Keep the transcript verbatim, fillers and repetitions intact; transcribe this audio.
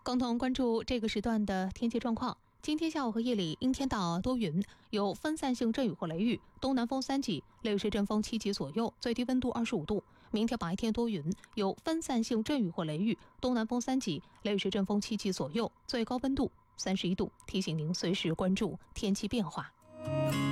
共同关注这个时段的天气状况。今天下午和夜里阴天到多云，有分散性阵雨或雷雨，东南风三级，类似阵风七级左右，最低温度二十五度。明天白天多云，有分散性阵雨或雷雨，东南风三级，类似阵风七级左右，最高温度三十一度。提醒您随时关注天气变化。